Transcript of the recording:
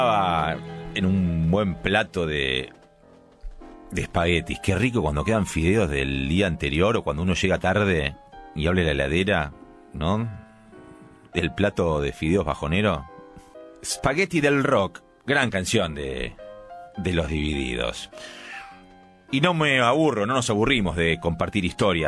En un buen plato de espaguetis. Qué rico cuando quedan fideos del día anterior o cuando uno llega tarde y abre la heladera, ¿no? El plato de fideos bajonero. Spaghetti del Rock, gran canción de Los Divididos. Y no me aburro, no nos aburrimos de compartir historias.